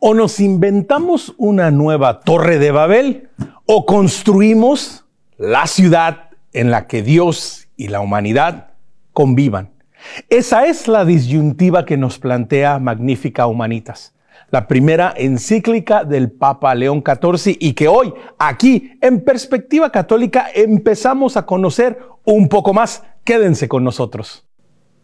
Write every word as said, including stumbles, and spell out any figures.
O nos inventamos una nueva Torre de Babel o construimos la ciudad en la que Dios y la humanidad convivan. Esa es la disyuntiva que nos plantea Magnificat Humanitas, la primera encíclica del Papa León catorce y que hoy, aquí, en Perspectiva Católica, empezamos a conocer un poco más. Quédense con nosotros.